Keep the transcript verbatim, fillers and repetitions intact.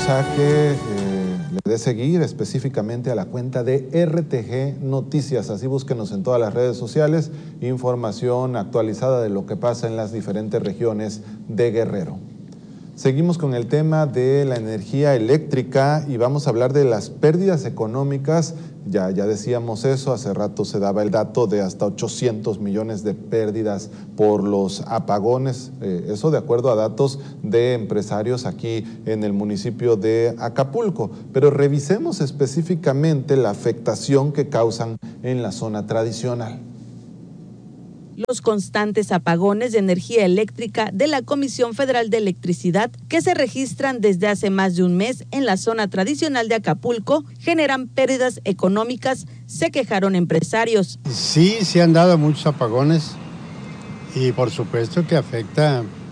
invitamos a que eh, le dé seguir específicamente a la cuenta de R T G Noticias. Así búsquenos en todas las redes sociales, información actualizada de lo que pasa en las diferentes regiones de Guerrero. Seguimos con el tema de la energía eléctrica y vamos a hablar de las pérdidas económicas. Ya, ya decíamos eso, hace rato se daba el dato de hasta ochocientos millones de pérdidas por los apagones, eh, eso de acuerdo a datos de empresarios aquí en el municipio de Acapulco. Pero revisemos específicamente la afectación que causan en la zona tradicional. Los constantes apagones de energía eléctrica de la Comisión Federal de Electricidad, que se registran desde hace más de un mes en la zona tradicional de Acapulco, generan pérdidas económicas, se quejaron empresarios. Sí, se han dado muchos apagones y por supuesto que afecta